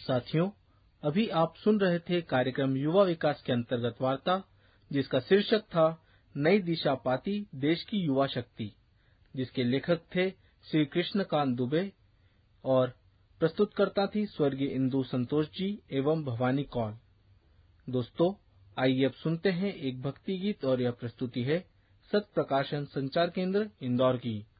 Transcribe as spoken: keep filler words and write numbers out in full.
साथियों, अभी आप सुन रहे थे कार्यक्रम युवा विकास के अंतर्गत वार्ता, जिसका शीर्षक था नई दिशा पाती देश की युवा शक्ति, जिसके लेखक थे श्री कृष्णकांत दुबे और प्रस्तुतकर्ता थी स्वर्गीय इंदु संतोष जी एवं भवानी कौल। दोस्तों, आइए अब सुनते हैं एक भक्ति गीत और यह प्रस्तुति है सत प्रकाशन संचार केंद्र इंदौर की।